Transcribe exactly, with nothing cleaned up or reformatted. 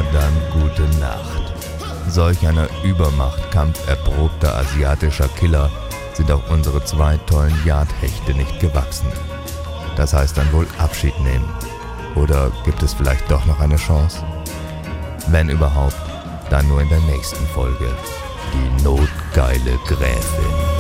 dann gute Nacht. Solch einer Übermacht kampferprobter asiatischer Killer sind auch unsere zwei tollen Jagdhechte nicht gewachsen. Das heißt dann wohl Abschied nehmen. Oder gibt es vielleicht doch noch eine Chance? Wenn überhaupt, dann nur in der nächsten Folge. Die notgeile Gräfin.